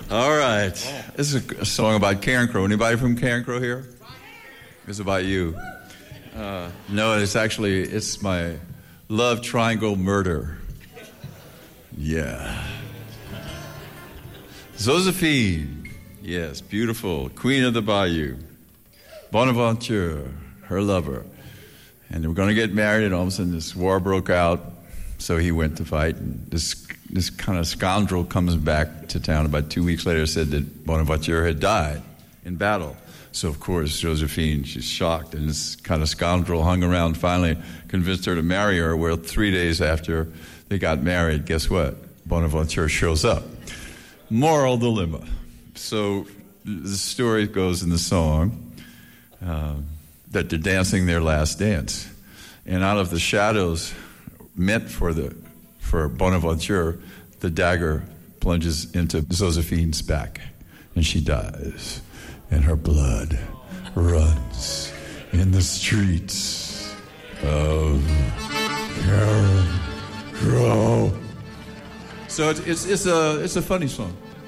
All right. This is a song about Carencro. Anybody from Carencro here? It's about you. No, it's my love triangle murder. Yeah. Josephine. Yes, beautiful. Queen of the Bayou. Bonaventure, her lover. And they were going to get married, and all of a sudden this war broke out, so he went to fight. And this kind of scoundrel comes back to town about 2 weeks later, said that Bonaventure had died in battle. So, of course, Josephine, she's shocked, and this kind of scoundrel hung around, finally convinced her to marry her. Well, 3 days after they got married, guess what? Bonaventure shows up. Moral dilemma. So the story goes in the song that they're dancing their last dance. And out of the shadows meant for Bonaventure, the dagger plunges into Josephine's back, and she dies. And her blood runs in the streets of Carencro. So it's a funny song.